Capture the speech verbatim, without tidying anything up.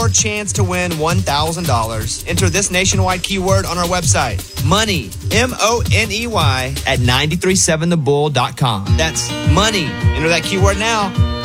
chance to win one thousand dollars. Enter this nationwide keyword on our website. Money, M O N E Y, at nine three seven the bull dot com. That's money. Enter that keyword now.